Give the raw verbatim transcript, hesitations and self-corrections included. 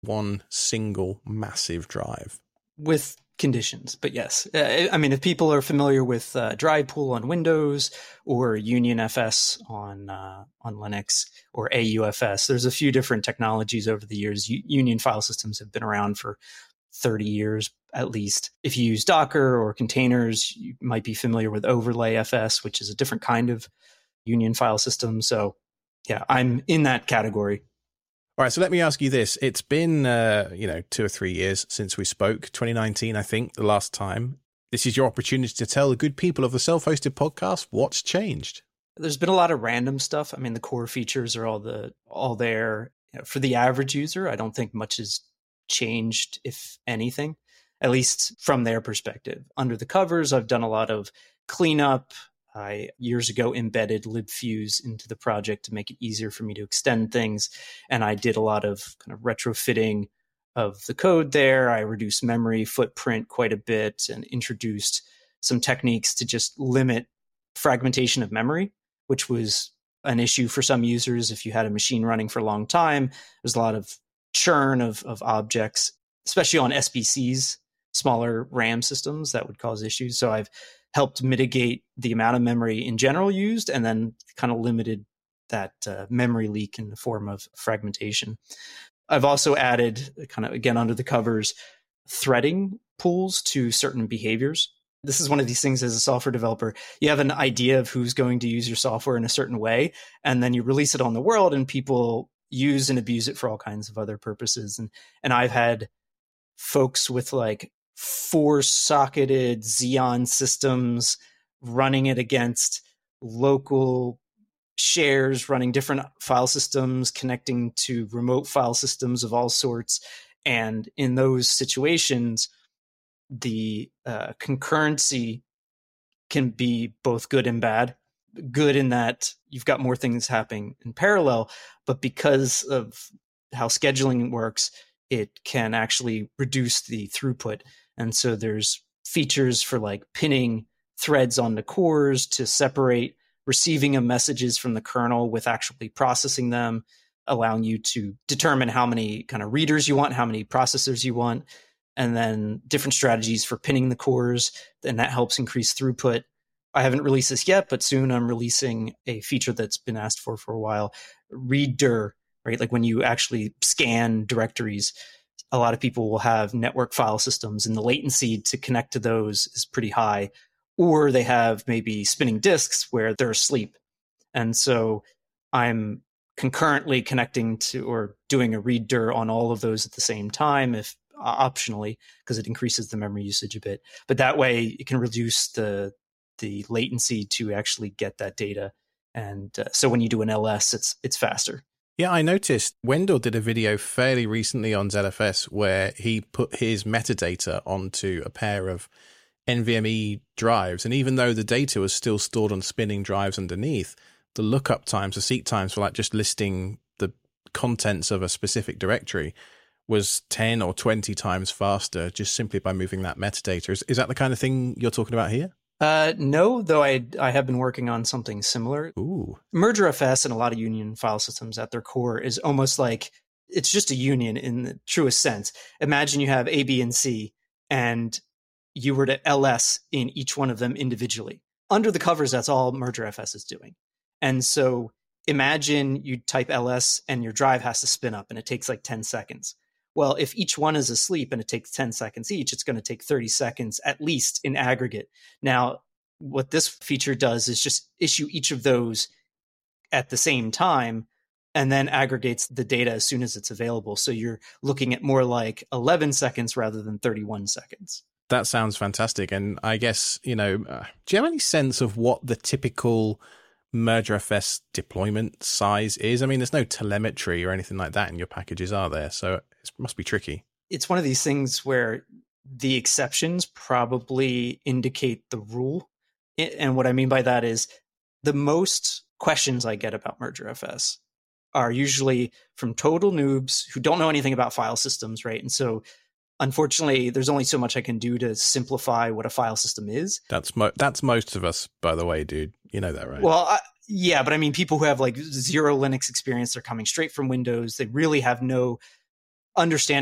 one single massive drive? With conditions, but yes. Uh, I mean, if people are familiar with uh, Drive Pool on Windows or Union F S on uh, on Linux or A U F S, there's a few different technologies over the years. U- Union file systems have been around for thirty years at least. If you use Docker or containers, you might be familiar with Overlay F S, which is a different kind of Union file system. So yeah, I'm in that category. All right, so let me ask you this. It's been, uh, you know, two or three years since we spoke, twenty nineteen, I think, the last time. This is your opportunity to tell the good people of the Self-Hosted Podcast what's changed. There's been a lot of random stuff. I mean, the core features are all the all there. You know, for the average user, I don't think much has changed, if anything, at least from their perspective. Under the covers, I've done a lot of cleanup. I years ago embedded libfuse into the project to make it easier for me to extend things. And I did a lot of kind of retrofitting of the code there. I reduced memory footprint quite a bit and introduced some techniques to just limit fragmentation of memory, which was an issue for some users. If you had a machine running for a long time, there's a lot of churn of, of objects, especially on S B Cs, smaller RAM systems, that would cause issues. So I've helped mitigate the amount of memory in general used, and then kind of limited that uh, memory leak in the form of fragmentation. I've also added, kind of again under the covers, threading pools to certain behaviors. This is one of these things as a software developer. You have an idea of who's going to use your software in a certain way, and then you release it on the world, and people use and abuse it for all kinds of other purposes. And and I've had folks with like four socketed Xeon systems running it against local shares, running different file systems, connecting to remote file systems of all sorts. And in those situations, the uh, concurrency can be both good and bad. Good in that you've got more things happening in parallel, but because of how scheduling works, it can actually reduce the throughput. And so there's features for like pinning threads onto cores to separate receiving of messages from the kernel with actually processing them, allowing you to determine how many kind of readers you want, how many processors you want, and then different strategies for pinning the cores. And that helps increase throughput. I haven't released this yet, but soon I'm releasing a feature that's been asked for for a while, readdir, right? Like when you actually scan directories, a lot of people will have network file systems and the latency to connect to those is pretty high, or they have maybe spinning disks where they're asleep. And so I'm concurrently connecting to or doing a readdir on all of those at the same time, if uh, optionally, because it increases the memory usage a bit. But that way it can reduce the the latency to actually get that data. And uh, so when you do an L S, it's it's faster. Yeah, I noticed Wendell did a video fairly recently on Z F S where he put his metadata onto a pair of NVMe drives. And even though the data was still stored on spinning drives underneath, the lookup times, the seek times for like just listing the contents of a specific directory was ten or twenty times faster just simply by moving that metadata. Is, is that the kind of thing you're talking about here? Uh, no, though I I have been working on something similar. Ooh. Merger F S and a lot of union file systems at their core is almost like it's just a union in the truest sense. Imagine you have A, B, and C, and you were to L S in each one of them individually. Under the covers, that's all Merger F S is doing. And so imagine you type L S and your drive has to spin up and it takes like ten seconds. Well, if each one is asleep and it takes ten seconds each, it's going to take thirty seconds at least in aggregate. Now, what this feature does is just issue each of those at the same time and then aggregates the data as soon as it's available. So you're looking at more like eleven seconds rather than thirty-one seconds. That sounds fantastic. And I guess, you know, uh, do you have any sense of what the typical Merger F S deployment size is? I mean, there's no telemetry or anything like that in your packages, are there? So it must be tricky. It's one of these things where the exceptions probably indicate the rule. And what I mean by that is the most questions I get about Merger F S are usually from total noobs who don't know anything about file systems, right? And so unfortunately, there's only so much I can do to simplify what a file system is. That's mo- that's most of us, by the way, dude. You know that, right? Well, I, yeah, but I mean, people who have like zero Linux experience, they're coming straight from Windows. They really have no understand